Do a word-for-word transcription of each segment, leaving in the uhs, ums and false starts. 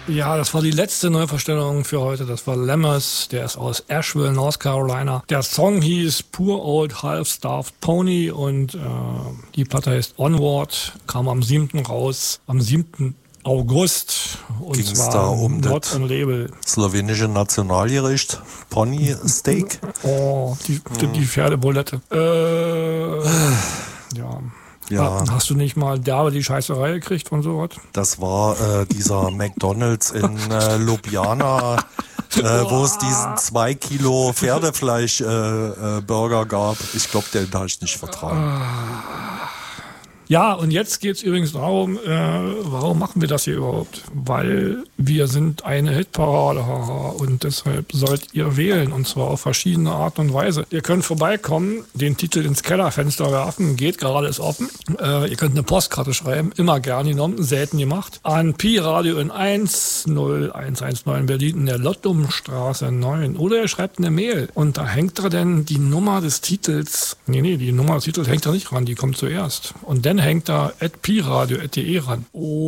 Ja, das war die letzte Neuverstellung für heute. Das war Lemmus, der ist aus Asheville, North Carolina. Der Song hieß Poor Old Half-Starved Pony und äh, die Platte heißt Onward, kam am siebten raus, am siebten August. Und Ging's zwar da um Not das on Label. Slowenische Nationalgericht Pony Steak? Oh, die, die, die Pferdebulette. Äh, ja. Ja. Hast du nicht mal derbe die Scheißerei gekriegt und so was? Das war äh, dieser McDonald's in äh, Ljubljana, äh, wo es diesen zwei Kilo Pferdefleisch äh, äh, Burger gab. Ich glaube, den habe ich nicht vertragen. Ja, und jetzt geht's übrigens darum, äh, warum machen wir das hier überhaupt? Weil wir sind eine Hitparade, haha, und deshalb sollt ihr wählen, und zwar auf verschiedene Art und Weise. Ihr könnt vorbeikommen, den Titel ins Kellerfenster werfen, geht gerade, ist offen. Äh, ihr könnt eine Postkarte schreiben, immer gern genommen, selten gemacht, an Pi Radio in eins null eins eins neun Berlin in der Lottumstraße neun. Oder ihr schreibt eine Mail und da hängt da denn die Nummer des Titels, nee, nee, die Nummer des Titels hängt da nicht ran, die kommt zuerst. Und dann hängt da at piradio punkt de ran.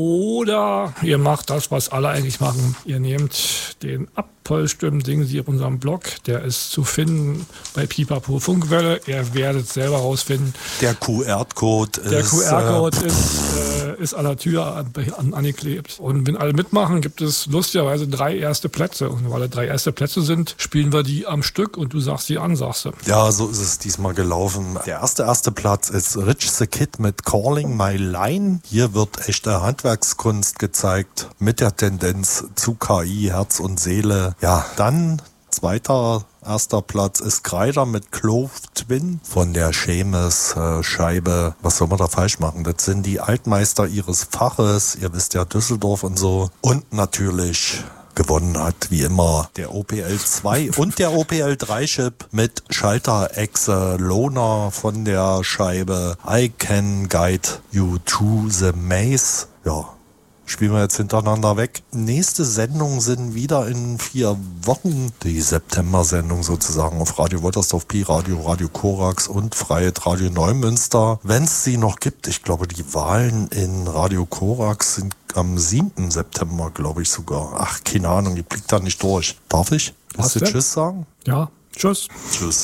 Oder ihr macht das, was alle eigentlich machen. Ihr nehmt den Abvollstimmen, singen Sie auf unserem Blog. Der ist zu finden bei Pipapo Funkwelle. Ihr werdet selber rausfinden. Der Q R-Code ist... Der Q R-Code äh, ist, äh, ist an der Tür an, an, angeklebt. Und wenn alle mitmachen, gibt es lustigerweise drei erste Plätze. Und weil es drei erste Plätze sind, spielen wir die am Stück und du sagst die an, sagst du. Ja, so ist es diesmal gelaufen. Der erste erste Platz ist Rich the Kid mit Calling My Line. Hier wird echte Handwerkskunst gezeigt mit der Tendenz zu K I, Herz und Seele. Ja, dann zweiter erster Platz ist Kreider mit Clove Twin von der Seamus-Scheibe. Was soll man da falsch machen? Das sind die Altmeister ihres Faches. Ihr wisst ja, Düsseldorf und so. Und natürlich gewonnen hat, wie immer, der O P L zwei und der O P L drei Chip mit Schalterechse Loner von der Scheibe I Can Guide You to the Maze. Ja, spielen wir jetzt hintereinander weg. Nächste Sendung sind wieder in vier Wochen. Die September-Sendung sozusagen auf Radio Woltersdorf, Pi Radio, Radio Korax und Freie Radio Neumünster. Wenn es sie noch gibt, ich glaube, die Wahlen in Radio Korax sind am siebten September, glaube ich sogar. Ach, keine Ahnung, ich blick da nicht durch. Darf ich? Willst du Tschüss sagen? Ja, Tschüss. Tschüss.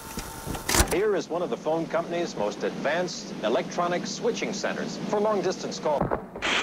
Here is one of the phone company's most advanced electronic switching centers for long-distance call.